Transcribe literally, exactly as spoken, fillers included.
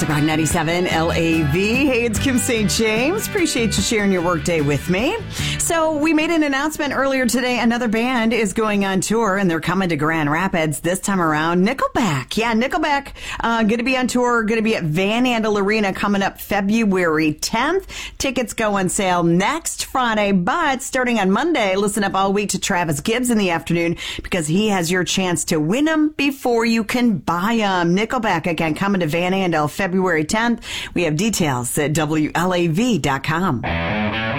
Classic Rock ninety-seven L A V. Hey, it's Kim Saint James. Appreciate you sharing your workday with me. So we made an announcement earlier today. Another band is going on tour, and they're coming to Grand Rapids this time around. Nickelback. Yeah, Nickelback uh, going to be on tour, going to be at Van Andel Arena coming up February tenth. Tickets go on sale next Friday, but starting on Monday, listen up all week to Travis Gibbs in the afternoon because he has your chance to win them before you can buy them. Nickelback, again, coming to Van Andel February tenth. We have details at W L A V dot com.